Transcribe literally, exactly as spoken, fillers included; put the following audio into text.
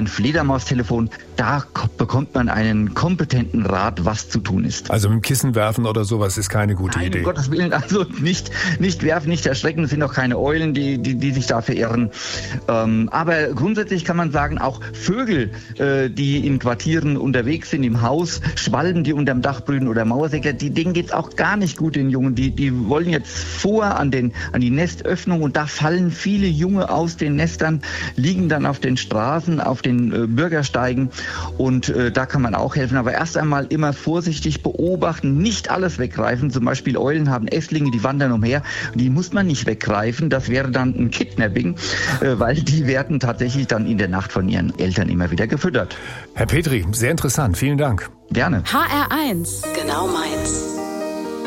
Fledermaustelefon. Da bekommt man einen kompetenten Rat, was zu tun ist. Also mit dem Kissen werfen oder sowas ist keine gute Nein, Idee. Um Gottes Willen, also nicht, nicht werfen, nicht erschrecken. Es sind auch keine Eulen, die, die, die sich da verirren. Ähm, aber grundsätzlich kann man sagen, auch Vögel, äh, die in Quartieren unterwegs sind, im Haus, Schwalben, die unterm Dach brüten oder Mauersäcker, die, denen geht's auch gar nicht gut, den Jungen. Die, die wollen jetzt vor an, den, an die Nestöffnung und da fallen viele Junge aus den Nestern, liegen dann auf den Straßen, auf den äh, Bürgersteigen und äh, da kann man auch helfen. Aber erst einmal immer vorsichtig beobachten, nicht alles weggreifen. Zum Beispiel Eulen haben Esslinge, die wandern umher. Die muss man nicht weggreifen. Das wäre dann ein Kidnapping, äh, weil die werden tatsächlich dann in der Nacht von ihren Eltern immer wieder gefüttert. Herr Petri, sehr interessant. Vielen Dank. Gerne. H R eins. Genau meins.